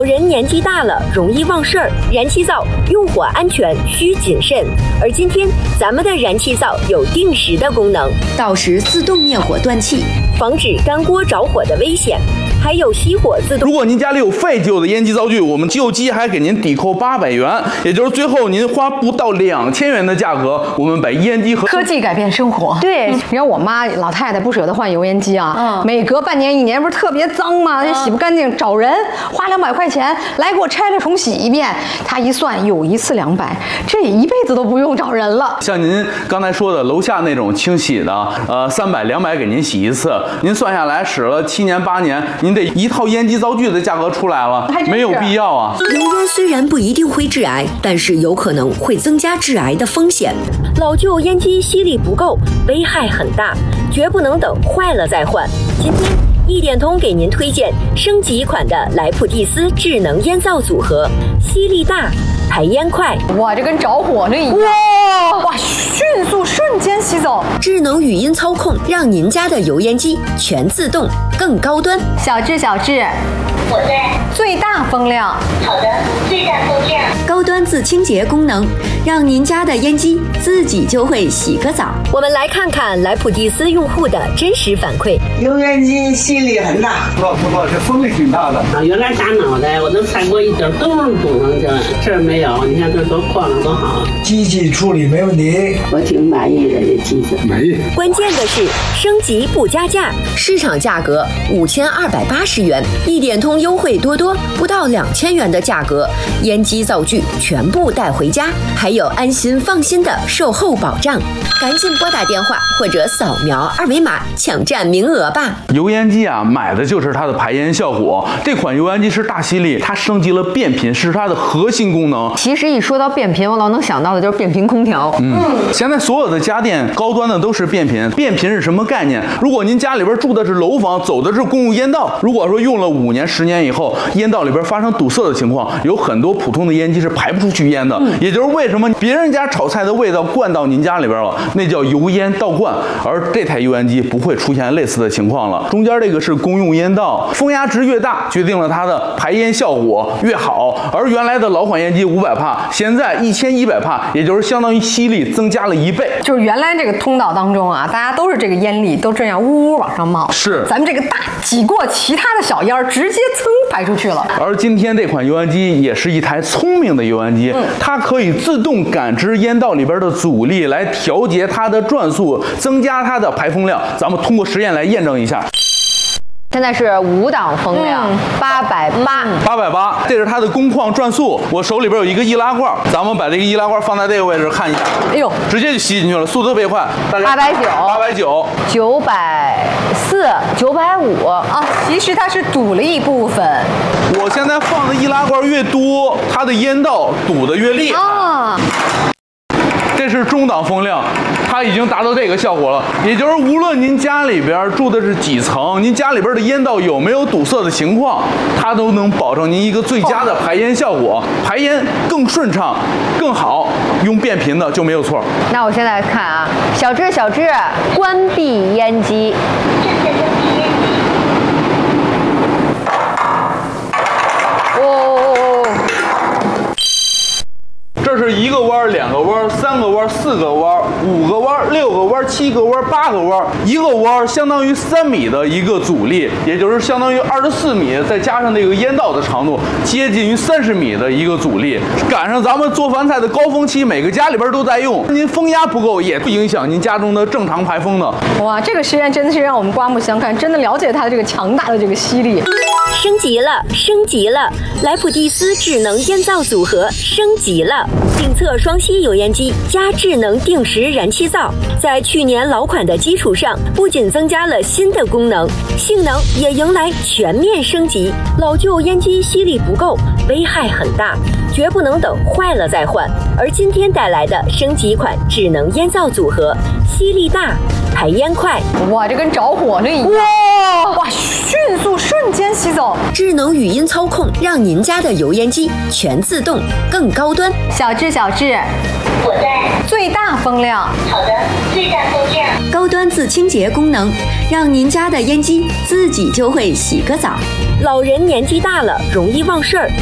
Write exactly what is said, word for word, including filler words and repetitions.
人年纪大了容易忘事儿，燃气灶用火安全需谨慎。而今天咱们的燃气灶有定时的功能，到时自动灭火断气，防止干锅着火的危险。还有熄火自动。 如果您家里有废旧的烟机灶具，我们旧机还给您抵扣八百元，也就是最后您花不到两千元的价格，我们把烟机和科技改变生活。 对， 你看我妈老太太不舍得换油烟机啊， 嗯， 每隔半年一年不是特别脏吗？嗯、洗不干净，找人花两百块钱来给我拆了重洗一遍。她一算，有一次两百，这一辈子都不用找人了。 像您刚才说的楼下那种清洗的，呃，三百两百给您洗一次，您算下来使了七年八年，您得一套烟机灶具的价格出来了，没有必要啊。 油烟虽然不一定会致癌，但是有可能会增加致癌的风险。老旧烟机吸力不够，危害很大，绝不能等坏了再换。今天一点通给您推荐升级款的莱普蒂斯智能烟灶组合，吸力大，排烟快。 哇，这跟着火那一样！哇哇，迅速瞬间吸走。 智能语音操控，让您家的油烟机全自动，更高端。 小智，小智， 我在。 最大风量。 好的，最大风量。 高端自清洁功能，让您家的烟机自己就会洗个澡。我们来看看莱普蒂斯用户的真实反馈。 油烟机吸力很大， 不错不错，这风力挺大的。 啊，原来打脑袋我都踩过一点洞堵上去了，这儿没有，你看这多宽了，多好。 机器处理没问题， 我挺满意的这机子。 满意。 关键的是升级不加价，市场价格五千二百八十元，一点通优惠多多，不到两千元的价格，烟机灶具全部带回家，还有安心放心的售后保障。赶紧拨打电话或者扫描二维码抢占名额吧。 油烟机啊，买的就是它的排烟效果。这款油烟机是大吸力，它升级了变频，是它的核心功能。 其实一说到变频，我老能想到的就是变频空调。 嗯，现在所有的家电高端的都是变频。变频是什么概念？如果您家里边住的是楼房，走的是公用烟道，如果说用了五年、十年以后，烟道里边发生堵塞的情况，有很多普通的烟机是排不出去烟的。嗯、也就是为什么别人家炒菜的味道灌到您家里边了，那叫油烟倒灌，而这台油烟机不会出现类似的情况了。中间这个是公用烟道，风压值越大，决定了它的排烟效果越好。而原来的老款烟机五百帕，现在一千一百帕，也就是相当于吸力增加了一倍。 就是原来这个通道当中啊，大家都是这个烟粒都这样呜呜往上冒， 是咱们这个大挤过其他的小烟儿，直接噌排出去了。 而今天这款油烟机也是一台聪明的油烟机，嗯、它可以自动感知烟道里边的阻力，来调节它的转速，增加它的排风量。咱们通过实验来验证一下。 现在是五档风量，八百八， 八百八，这是它的工况转速。我手里边有一个易拉罐，咱们把这个易拉罐放在这个位置看一下。 哎呦， 直接就吸进去了，速度特别快。 八百九， 八百九， 九百四，九百五啊！其实它是堵了一部分。 我现在放的易拉罐越多，它的烟道堵得越厉害。啊，这是中档风量。它已经达到这个效果了，也就是无论您家里边住的是几层，您家里边的烟道有没有堵塞的情况，它都能保证您一个最佳的排烟效果，排烟更顺畅、更好。用变频的就没有错。 那我现在看啊，小智，小智，关闭烟机。 这是一个弯、两个弯、三个弯、四个弯、五个弯、六个弯、七个弯、八个弯，一个弯相当于三米的一个阻力，也就是相当于二十四米，再加上那个烟道的长度，接近于三十米的一个阻力。赶上咱们做饭菜的高峰期，每个家里边都在用，您风压不够也不影响您家中的正常排风的。 哇，这个实验真的是让我们刮目相看，真的了解它的这个强大的这个吸力。 升级了，升级了！莱普蒂斯智能烟灶组合升级了，定测双吸油烟机加智能定时燃气灶，在去年老款的基础上，不仅增加了新的功能，性能也迎来全面升级。老旧烟机吸力不够，危害很大， 绝不能等坏了再换。而今天带来的升级款智能烟灶组合，吸力大，排烟快， 哇，这跟着火了一样！哇哇，迅速瞬间吸走。 智能语音操控，让您家的油烟机全自动，更高端。 小智小智， 我在。 最大风量。 好的，最大风量。 高端自清洁功能，让您家的烟机自己就会洗个澡。老人年纪大了，容易忘事儿。